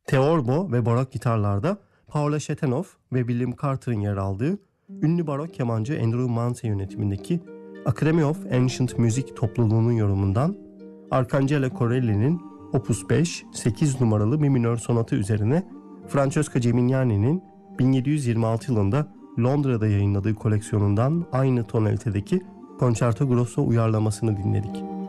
Theorbo ve barok gitarlarda Paolo Shetanov ve William Carter'ın yer aldığı, ünlü barok kemancı Andrew Manze yönetimindeki Academy of Ancient Music topluluğunun yorumundan Arcangelo Corelli'nin Opus 5, 8 numaralı mi minör sonatı üzerine Francesco Gimignani'nin 1726 yılında Londra'da yayınladığı koleksiyonundan aynı tonalitedeki Concerto Grosso uyarlamasını dinledik.